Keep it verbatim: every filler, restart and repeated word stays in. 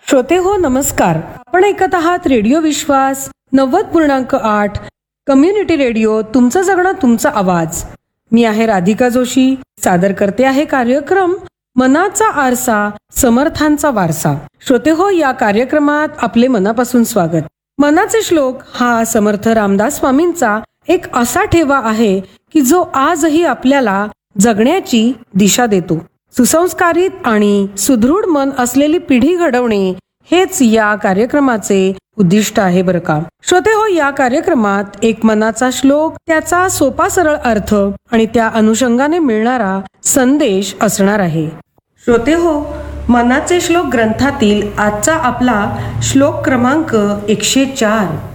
श्रोते हो नमस्कार. आपण ऐकत आहात रेडिओ विश्वास नव्वद पूर्णांक आठ कम्युनिटी रेडिओ, तुमचं जगणं तुमचा आवाज. मी आहे राधिका जोशी. सादर करते आहे कार्यक्रम मनाचा आरसा समर्थांचा वारसा. श्रोते हो, या कार्यक्रमात आपले मनापासून स्वागत. मनाचे श्लोक हा समर्थ रामदास स्वामींचा एक असा ठेवा आहे की जो आजही आपल्याला जगण्याची दिशा देतो. सुसंस्कारित आणि सुदृढ मन असलेली पिढी घडवणे हेच या कार्यक्रमाचे उद्दिष्ट आहे बरं का. श्रोते हो, या कार्यक्रमात एक मनाचा श्लोक, त्याचा सोपा सरळ अर्थ आणि त्या अनुषंगाने मिळणारा संदेश असणार आहे. श्रोते हो, मनाचे श्लोक ग्रंथातील आजचा आपला श्लोक क्रमांक एकशे चार.